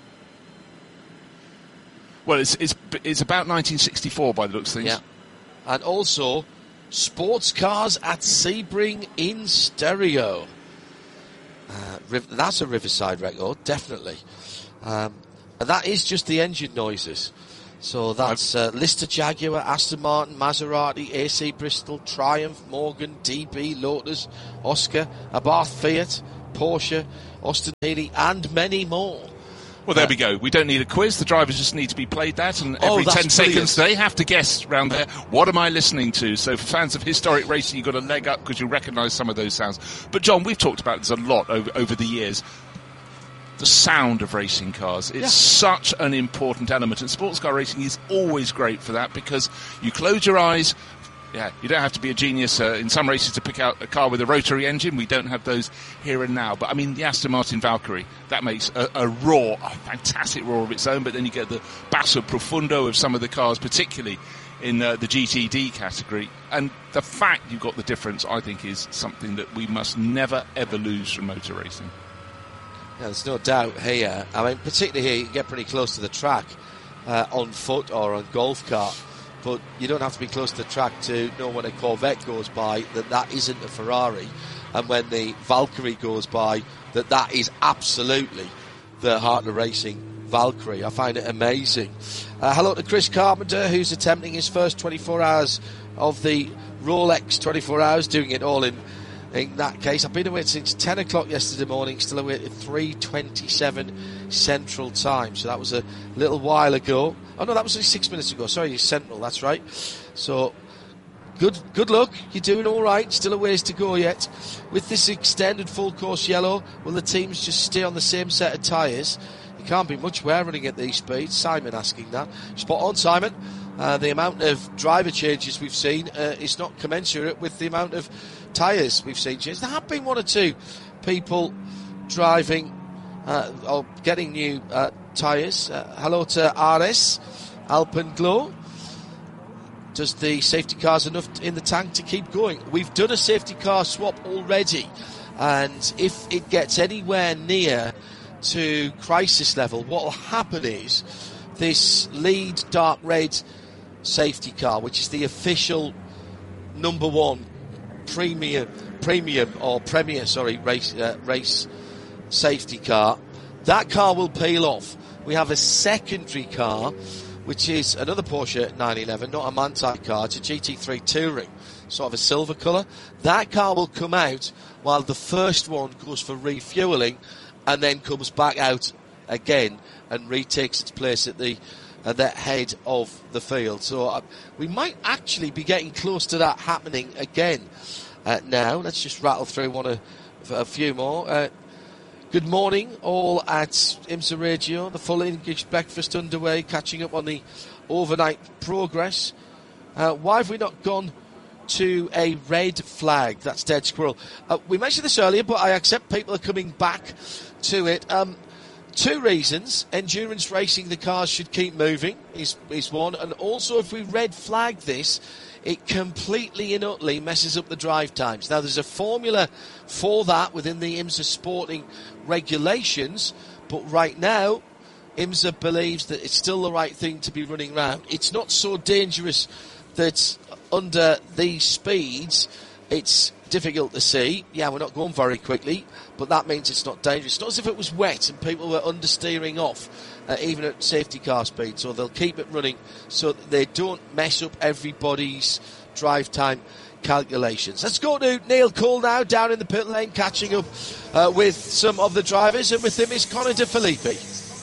Well, it's it's it's about nineteen sixty-four by the looks of things. Yeah, and also sports cars at Sebring in stereo. Uh, that's a Riverside record, definitely. Um, and that is just the engine noises. So that's uh, Lister Jaguar, Aston Martin, Maserati, A C Bristol, Triumph, Morgan, D B, Lotus, Oscar, Abarth Fiat, Porsche, Austin Healey, and many more. Well, there uh, we go. We don't need a quiz. The drivers just need to be played that, and oh, every ten brilliant. seconds they have to guess round there, what am I listening to? So for fans of historic racing, you've got a leg up because you recognise some of those sounds. But John, we've talked about this a lot over, over the years. The sound of racing cars. It's yeah. such an important element, and sports car racing is always great for that, because you close your eyes. Yeah, you don't have to be a genius uh, in some races to pick out a car with a rotary engine. We don't have those here and now. But, I mean, the Aston Martin Valkyrie, that makes a, a roar, a fantastic roar of its own. But then you get the basso profundo of some of the cars, particularly in uh, the G T D category. And the fact you've got the difference, I think, is something that we must never, ever lose from motor racing. Yeah, there's no doubt here. I mean, particularly here, you get pretty close to the track uh, on foot or on golf cart. But you don't have to be close to the track to know when a Corvette goes by that that isn't a Ferrari, and when the Valkyrie goes by that that is absolutely the Hartler Racing Valkyrie. I find it amazing. Uh, hello to Chris Carpenter, who's attempting his first twenty-four hours of the Rolex twenty-four hours, doing it all in in that case. I've been awake since ten o'clock yesterday morning, still awake at three twenty-seven Central Time, so that was a little while ago. Oh no, that was only six minutes ago. Sorry, Central, that's right. So, good good luck. You're doing all right. Still a ways to go yet. With this extended full course yellow, will the teams just stay on the same set of tyres? You can't be much wear running at these speeds. Simon asking that. Spot on, Simon. Uh, the amount of driver changes we've seen uh, is not commensurate with the amount of tyres we've seen change. There have been one or two people driving uh, or getting new uh, tyres. Uh, hello to R S, Alpenglow. Does the safety car's enough in the tank to keep going? We've done a safety car swap already, and if it gets anywhere near to crisis level, what will happen is this lead dark red safety car, which is the official number one premium, premium or premier, sorry, race uh, race safety car, that car will peel off. We have a secondary car, which is another Porsche nine eleven, not a Manthey car, it's a G T three Touring, sort of a silver colour. That car will come out while the first one goes for refuelling and then comes back out again and retakes its place at the at the head of the field. So uh, we might actually be getting close to that happening again uh, now. Let's just rattle through one a, a few more. Uh, Good morning, all at IMSA Radio. The full English breakfast underway, catching up on the overnight progress. Uh, why have we not gone to a red flag? That's Dead Squirrel. Uh, we mentioned this earlier, but I accept people are coming back to it. Um, two reasons. Endurance racing, the cars should keep moving, is, is one. And also, if we red flag this, it completely and utterly messes up the drive times. Now, there's a formula for that within the IMSA sporting regulations, but right now, IMSA believes that it's still the right thing to be running round. It's not so dangerous that under these speeds, it's difficult to see. Yeah, we're not going very quickly, but that means it's not dangerous. It's not as if it was wet and people were understeering off, uh, even at safety car speed. So they'll keep it running so that they don't mess up everybody's drive time calculations. Let's go to Neil Cole now, down in the pit lane, catching up uh, with some of the drivers, and with him is Connor De Filippi.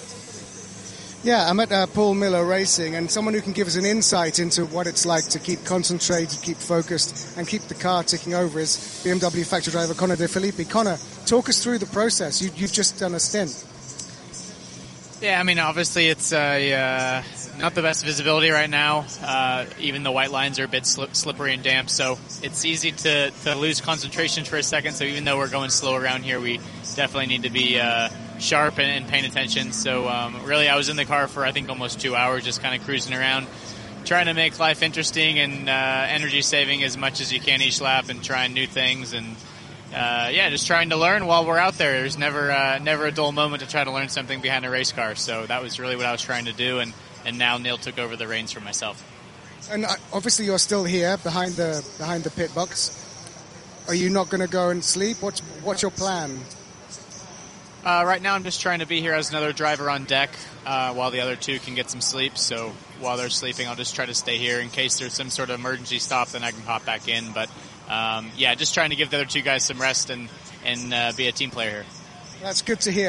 Yeah, I'm at uh, Paul Miller Racing, and someone who can give us an insight into what it's like to keep concentrated, keep focused, and keep the car ticking over is B M W factory driver Connor De Filippi. Connor, talk us through the process. You, you've just done a stint. Yeah, I mean, obviously it's uh, uh, not the best visibility right now. Uh, even the white lines are a bit slip, slippery and damp, so it's easy to, to lose concentration for a second. So even though we're going slow around here, we definitely need to be uh, sharp and, and paying attention. So um, really, I was in the car for, I think, almost two hours, just kind of cruising around, trying to make life interesting and uh, energy saving as much as you can each lap, and trying new things, and uh, yeah, just trying to learn while we're out there. There's never uh, never a dull moment to try to learn something behind a race car. So that was really what I was trying to do, and, and now Neil took over the reins for myself. And uh, obviously you're still here behind the behind the pit box. Are you not going to go and sleep? What's what's your plan? Uh, right now I'm just trying to be here as another driver on deck uh, while the other two can get some sleep. So while they're sleeping, I'll just try to stay here in case there's some sort of emergency stop, then I can pop back in. But um, yeah, just trying to give the other two guys some rest and, and uh, be a team player here. That's good to hear.